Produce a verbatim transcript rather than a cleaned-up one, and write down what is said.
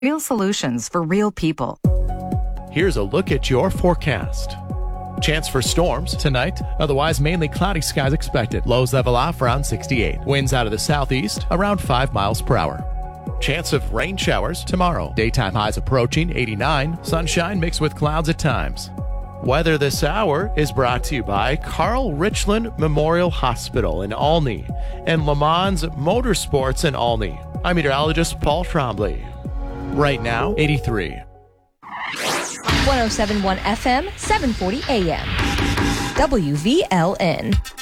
Real solutions for real people. Here's a look at your forecast. Chance for storms tonight. Otherwise, mainly cloudy skies expected. Lows level off around sixty-eight. Winds out of the southeast around five miles per hour. Chance of rain showers tomorrow. Daytime highs approaching eighty-nine. Sunshine mixed with clouds at times. Weather this hour is brought to you by Carl Richland Memorial Hospital in Olney and Le Mans Motorsports in Olney. I'm meteorologist Paul Trombley. Right now, eighty-three. one oh seven point one F M, seven forty A M. W V L N.